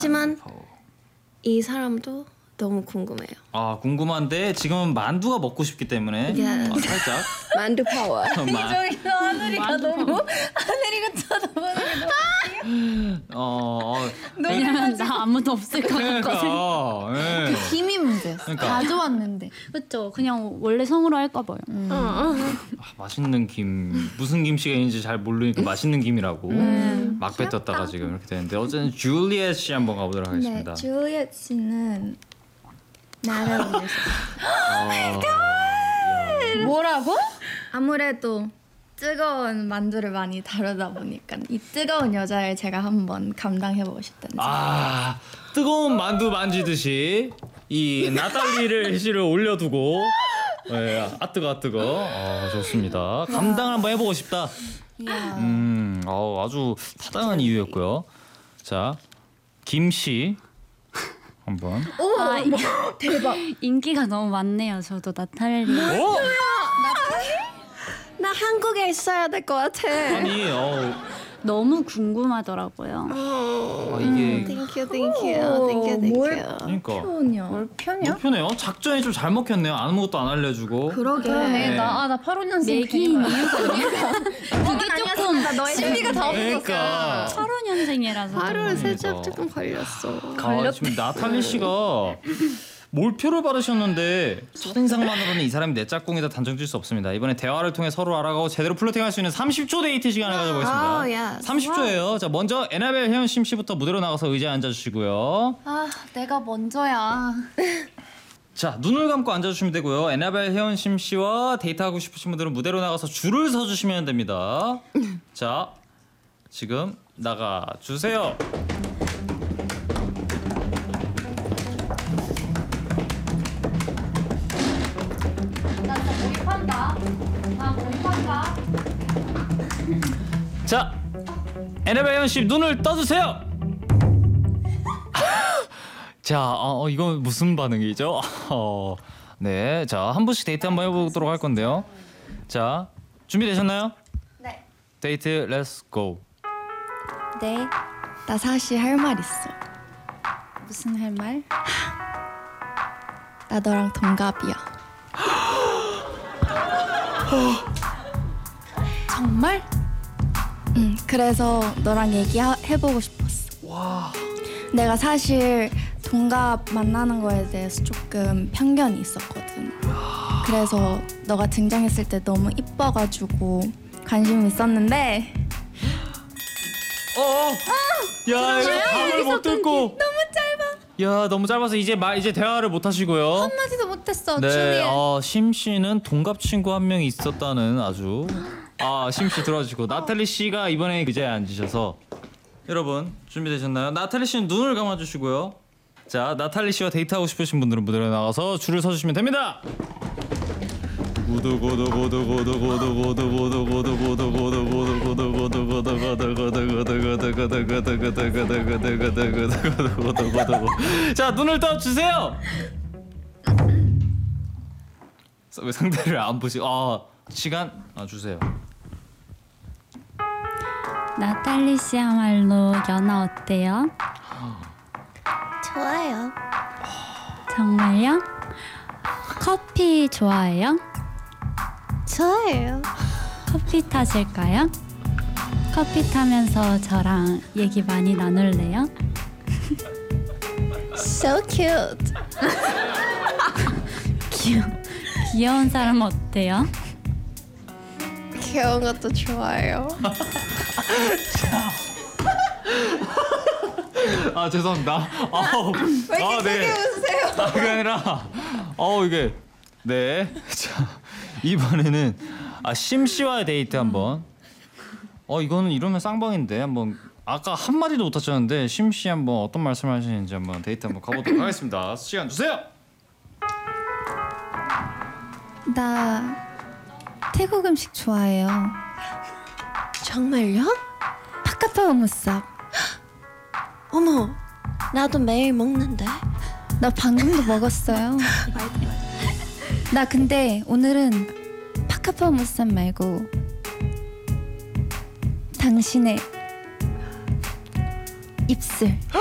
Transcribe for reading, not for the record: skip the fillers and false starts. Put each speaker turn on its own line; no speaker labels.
하지만 이 사람도 너무 궁금해요.
아 궁금한데 지금은 만두가 먹고 싶기 때문에
Yes.
살짝
만두 파워.
저기 하늘이가 너무 하늘이가 쳐다보는 게
왜냐면 나 아무도 없을 것 같거든.
그러니까 예.
힘이 문제였어.
그러니까.
가져왔는데.
그렇죠. 그냥 원래 성으로 할까 봐요.
아, 맛있는 김 무슨 김씨가 잘 모르니까 맛있는 김이라고 막 뱉었다가 지금 이렇게 되는데 어쨌든 줄리엣 씨 한번 가보도록 하겠습니다.
네, 줄리엣 씨는 나를 위해서. 뭐라고? 아무래도 뜨거운 만두를 많이 다루다 보니까 이 뜨거운 여자를 제가 한번 감당해보고 싶다는 생각.
아 뜨거운 만두 만지듯이 이 나탈리 씨를 올려두고 아 뜨거 좋습니다. 감당을 한번 해보고 싶다. 아주 타당한 이유였고요. 자 김씨 한번.
대박.
인기가 너무 많네요. 저도 나탈리.
나 한국에 있어야 될 것 같아.
아니
너무 궁금하더라고요.
이게
Thank you, thank you, thank you, thank you.
그러니까
편이야.
뭘 편이야?
편해요. 작전이 좀 잘 먹혔네요. 아무것도 안 알려주고.
그러게.
네.
나 85년생
내기인 이유가 그게 조금
너의
심리가 다
그러니까
85년생이라서
하루 세작 조금 걸렸어.
지금 나탈리 씨가 몰표를 받으셨는데 첫인상만으로는 이 사람이 내 짝꿍이다 단정 지을 수 없습니다. 이번에 대화를 통해 서로 알아가고 제대로 플러팅할 수 있는 30초 데이트 시간을 가져보겠습니다.
yes.
30초예요. 자 먼저 에나벨 혜연심 씨부터 무대로 나가서 의자에 앉아주시고요.
아, 내가 먼저야.
자 눈을 감고 앉아주시면 되고요. 에나벨 혜연심 씨와 데이트하고 싶으신 분들은 무대로 나가서 줄을 서주시면 됩니다. 자 지금 나가주세요. 자, 에나벨 혜연 씨 눈을 떠주세요. 자, 이건 무슨 반응이죠? 네, 자 한 분씩 데이트 한번 해보도록 할 건데요. 자, 준비되셨나요?
네.
데이트 렛츠 고.
네. 나 사실 할 말 있어.
무슨 할 말?
나 너랑 동갑이야. 정말? 응. 그래서 너랑 얘기해보고 싶었어.
와.
내가 사실 동갑 만나는 거에 대해서 조금 편견이 있었거든. 그래서 너가 등장했을 때 너무 이뻐가지고 관심이 있었는데
야, 이거 답을 못 듣고. 너무 짧아. 야, 너무 짧아서 이제 대화를 못 하시고요.
한마디도 못했어.
네,
줄리엣.
심 씨는 동갑 친구 한 명이 있었다는 아주 심 씨 들어주시고 나탈리 씨가 이번에 의자에 앉으셔서 여러분 준비되셨나요? 나탈리 씨는 눈을 감아주시고요. 자, 나탈리 씨와 데이트하고 싶으신 분들은 무대로 나가서 줄을 서주시면 됩니다. 자, 눈을 떠주세요. 왜 상대를 안 보시? 시간 주세요.
나탈리 씨야말로 연하 어때요?
좋아요.
정말요? 커피 좋아해요?
좋아요.
커피 타실까요? 커피 타면서 저랑 얘기 많이 나눌래요?
So cute.
귀여운 사람 어때요?
귀여운 것도 좋아요.
죄송합니다.
왜 이렇게 세게 웃으세요?
그게 아니라 이게 네. 자, 이번에는 심 씨와의 데이트 한번. 이거는 이러면 쌍방인데 한번 아까 한 마디도 못 하셨는데 심 씨 한번 어떤 말씀을 하시는지 한번 데이트 한번 가보도록 하겠습니다. 시간 주세요.
나 태국 음식 좋아해요.
정말요?
파카파오무쌉.
어머, 나도 매일 먹는데.
나 방금도 먹었어요. 나 근데 오늘은 파카파오무쌉 말고 당신의 입술